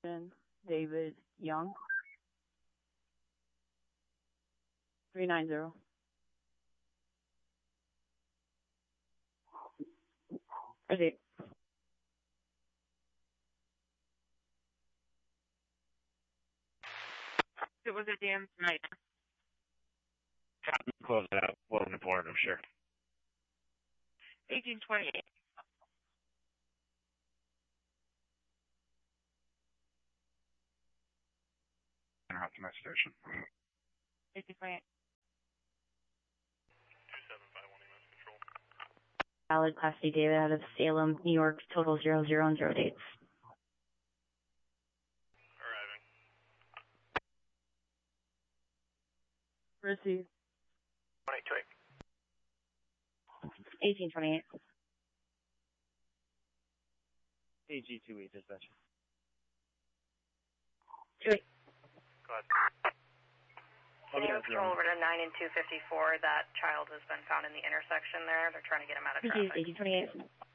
David Young. 390. Proceed. It was at the end tonight. Close it out. Wasn't important, I'm sure. 1828. Interrupt my station. 1828. 2751 EMS control. Valid Class C David out of Salem, New York, total 00 and 0 dates. Arriving. Proceed. 2028. 1828. AG28 dispatch. 28. Go ahead. Can you control over to 9 and 254? That child has been found in the intersection there. They're trying to get him out of Proceed. traffic. 1828.